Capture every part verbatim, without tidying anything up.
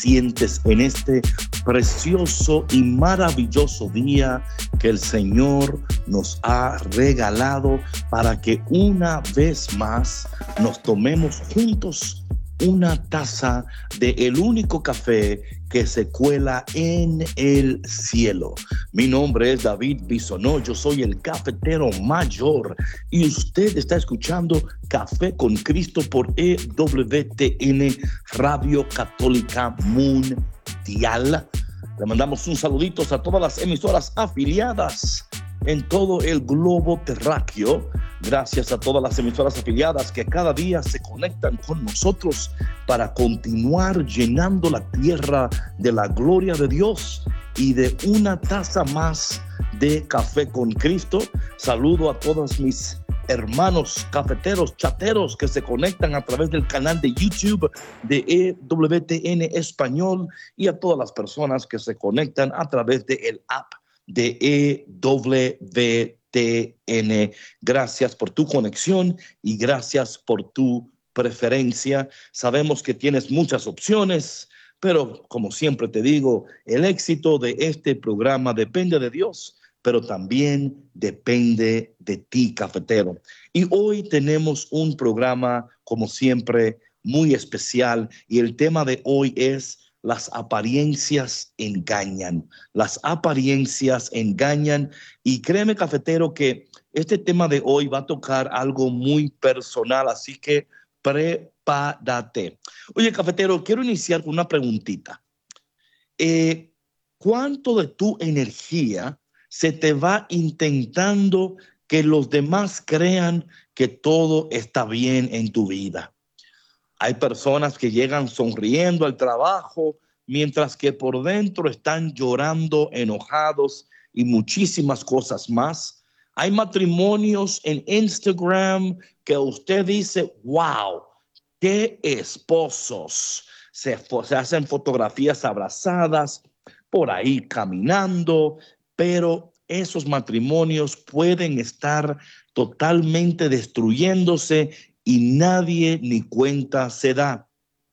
sientes en este precioso y maravilloso día que el Señor nos ha regalado para que una vez más nos tomemos juntos una taza de el único café que se cuela en el cielo. Mi nombre es David Bisonó, yo soy el cafetero mayor y usted está escuchando Café con Cristo por E W T N Radio Católica Mundial. Le mandamos un saludito a todas las emisoras afiliadas en todo el globo terráqueo. Gracias a todas las emisoras afiliadas que cada día se conectan con nosotros para continuar llenando la tierra de la gloria de Dios y de una taza más de Café con Cristo. Saludo a todos mis hermanos cafeteros, chateros que se conectan a través del canal de YouTube de E W T N Español y a todas las personas que se conectan a través del app de E W T N. Gracias por tu conexión y gracias por tu preferencia. Sabemos que tienes muchas opciones, pero como siempre te digo, el éxito de este programa depende de Dios, pero también depende de ti, cafetero. Y hoy tenemos un programa, como siempre, muy especial y el tema de hoy es: las apariencias engañan, las apariencias engañan. Y créeme, cafetero, que este tema de hoy va a tocar algo muy personal, así que prepárate. Oye, cafetero, quiero iniciar con una preguntita. Eh, ¿Cuánto de tu energía se te va intentando que los demás crean que todo está bien en tu vida? Hay personas que llegan sonriendo al trabajo, mientras que por dentro están llorando, enojados y muchísimas cosas más. Hay matrimonios en Instagram que usted dice, wow, qué esposos. Se, se hacen fotografías abrazadas, por ahí caminando, pero esos matrimonios pueden estar totalmente destruyéndose y nadie ni cuenta se da.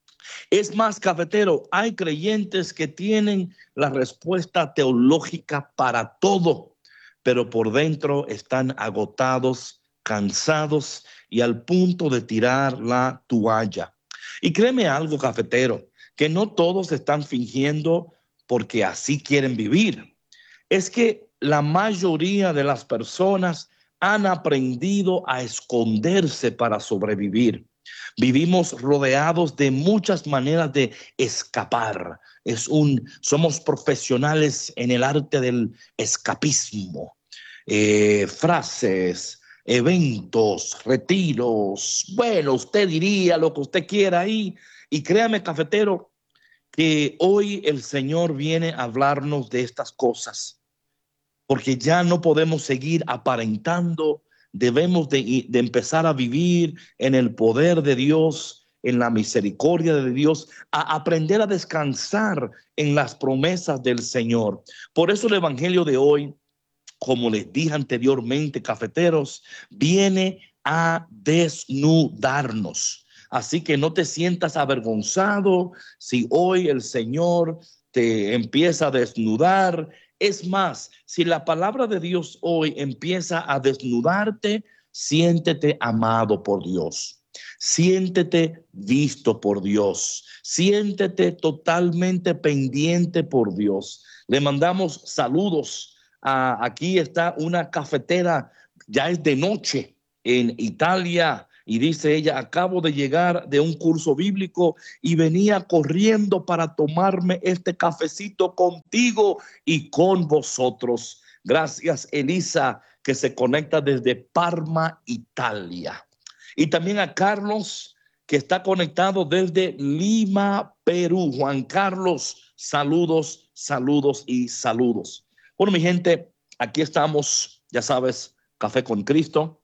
Es más, cafetero, hay creyentes que tienen la respuesta teológica para todo, pero por dentro están agotados, cansados y al punto de tirar la toalla. Y créeme algo, cafetero, que no todos están fingiendo porque así quieren vivir. Es que la mayoría de las personas han aprendido a esconderse para sobrevivir. Vivimos rodeados de muchas maneras de escapar. Es un, somos profesionales en el arte del escapismo. Eh, frases, eventos, retiros. Bueno, usted diría lo que usted quiera ahí. Y créame, cafetero, que hoy el Señor viene a hablarnos de estas cosas. Porque ya no podemos seguir aparentando, debemos de, de empezar a vivir en el poder de Dios, en la misericordia de Dios, a aprender a descansar en las promesas del Señor. Por eso el evangelio de hoy, como les dije anteriormente, cafeteros, viene a desnudarnos. Así que no te sientas avergonzado si hoy el Señor te empieza a desnudar. Es más, si la palabra de Dios hoy empieza a desnudarte, siéntete amado por Dios. Siéntete visto por Dios. Siéntete totalmente pendiente por Dios. Le mandamos saludos. A, aquí está una cafetera, ya es de noche en Italia. Y dice ella, acabo de llegar de un curso bíblico y venía corriendo para tomarme este cafecito contigo y con vosotros. Gracias, Elisa, que se conecta desde Parma, Italia. Y también a Carlos, que está conectado desde Lima, Perú. Juan Carlos, saludos, saludos y saludos. Bueno, mi gente, aquí estamos, ya sabes, Café con Cristo.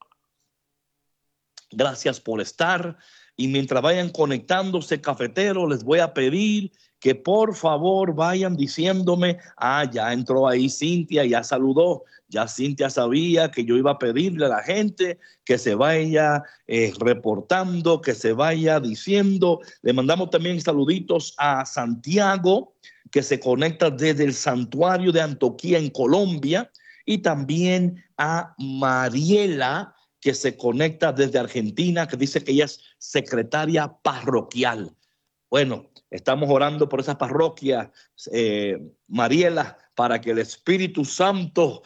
Gracias por estar y mientras vayan conectándose, cafetero, les voy a pedir que por favor vayan diciéndome, ah, ya entró ahí Cintia, ya saludó. Ya Cintia sabía que yo iba a pedirle a la gente que se vaya eh, reportando, que se vaya diciendo. Le mandamos también saluditos a Santiago, que se conecta desde el santuario de Antioquía en Colombia, y también a Mariela, que se conecta desde Argentina, que dice que ella es secretaria parroquial. Bueno, estamos orando por esa parroquia, eh, Mariela, para que el Espíritu Santo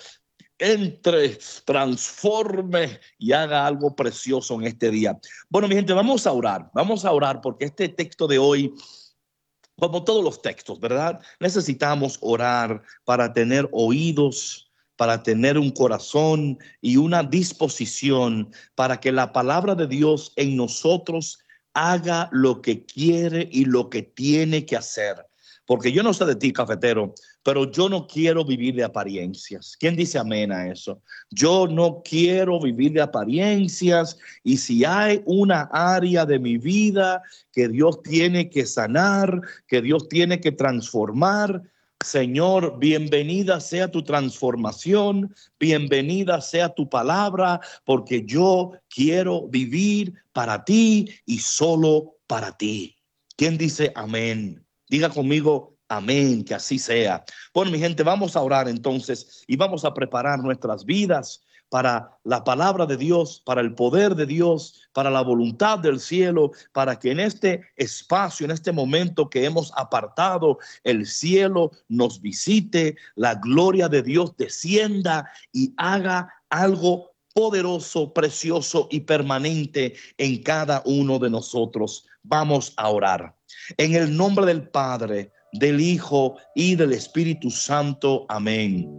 entre, transforme y haga algo precioso en este día. Bueno, mi gente, vamos a orar, vamos a orar porque este texto de hoy, como todos los textos, ¿verdad? Necesitamos orar para tener oídos, para tener un corazón y una disposición para que la palabra de Dios en nosotros haga lo que quiere y lo que tiene que hacer. Porque yo no sé de ti, cafetero, pero yo no quiero vivir de apariencias. ¿Quién dice amén a eso? Yo no quiero vivir de apariencias, y si hay una área de mi vida que Dios tiene que sanar, que Dios tiene que transformar, Señor, bienvenida sea tu transformación, bienvenida sea tu palabra, porque yo quiero vivir para ti y solo para ti. ¿Quién dice amén? Diga conmigo, amén, que así sea. Bueno, mi gente, vamos a orar entonces y vamos a preparar nuestras vidas para la palabra de Dios, para el poder de Dios, para la voluntad del cielo, para que en este espacio, en este momento que hemos apartado, el cielo nos visite, la gloria de Dios descienda y haga algo poderoso, precioso y permanente en cada uno de nosotros. Vamos a orar. En el nombre del Padre, del Hijo y del Espíritu Santo. Amén.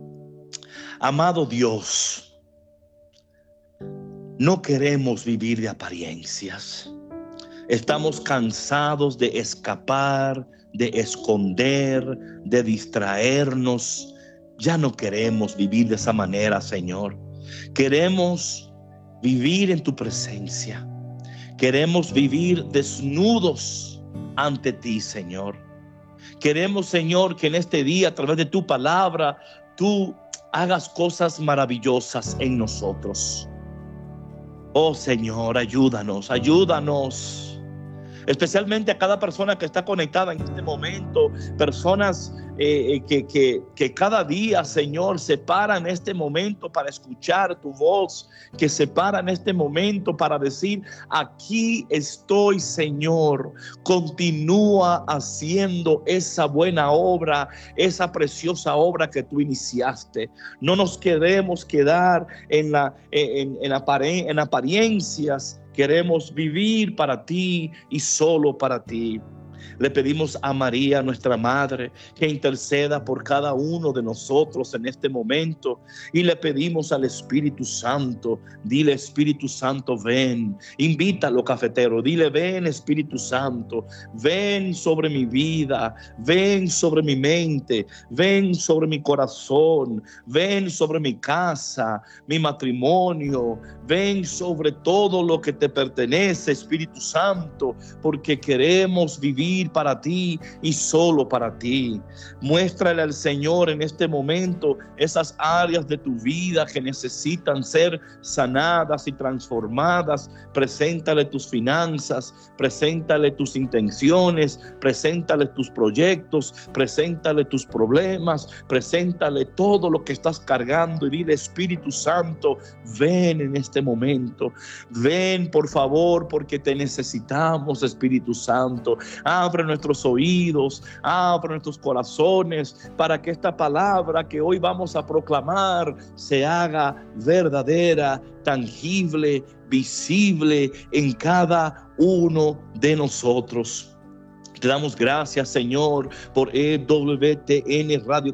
Amado Dios, no queremos vivir de apariencias. Estamos cansados de escapar, de esconder, de distraernos. Ya no queremos vivir de esa manera, Señor. Queremos vivir en tu presencia. Queremos vivir desnudos ante ti, Señor. Queremos, Señor, que en este día, a través de tu palabra, tú hagas cosas maravillosas en nosotros. Oh, Señor, ayúdanos, ayúdanos. Especialmente a cada persona que está conectada en este momento, personas eh, que, que, que cada día, Señor, se paran en este momento para escuchar tu voz, que se paran en este momento para decir, aquí estoy, Señor, continúa haciendo esa buena obra, esa preciosa obra que tú iniciaste. No nos queremos quedar en, la, en, en, apare, en apariencias. Queremos vivir para ti y solo para ti. Le pedimos a María, nuestra Madre, que interceda por cada uno de nosotros en este momento. Y le pedimos al Espíritu Santo, dile Espíritu Santo, ven. Invítalo, cafetero, dile ven Espíritu Santo, ven sobre mi vida, ven sobre mi mente, ven sobre mi corazón, ven sobre mi casa, mi matrimonio, ven sobre todo lo que te pertenece, Espíritu Santo, porque queremos vivir para ti y solo para ti. Muéstrale al Señor en este momento esas áreas de tu vida que necesitan ser sanadas y transformadas. Preséntale tus finanzas, preséntale tus intenciones, preséntale tus proyectos, preséntale tus problemas, preséntale todo lo que estás cargando y dile Espíritu Santo, ven en este momento, ven por favor, porque te necesitamos, Espíritu Santo. Abre nuestros oídos, abre nuestros corazones para que esta palabra que hoy vamos a proclamar se haga verdadera, tangible, visible en cada uno de nosotros. Te damos gracias, Señor, por E W T N Radio